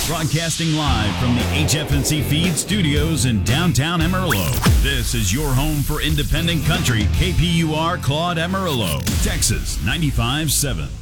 Broadcasting live from the HFNC Feed Studios in downtown Amarillo. This is your home for independent country, KPUR Claude Amarillo, Texas 95.7.